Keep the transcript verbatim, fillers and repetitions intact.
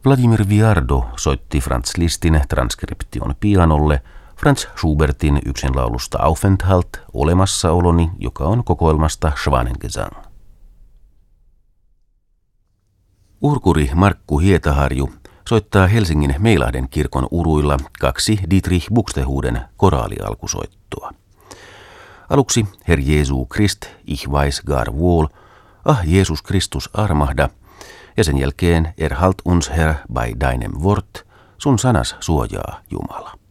Vladimir Viardo soitti Franz Lisztin transkription pianolle Franz Schubertin yksinlaulusta Aufenthalt, olemassaoloni, joka on kokoelmasta Schwanengesang. Urkuri Markku Hietaharju soittaa Helsingin Meilahden kirkon uruilla kaksi Dietrich Buxtehuuden koraalialkusoittoa. Aluksi Herr Jesu Christ, ich weiß gar wohl, ah Jeesus Kristus armahda, ja sen jälkeen Erhalt uns Herr bei deinem Wort, sun sanas suojaa Jumala.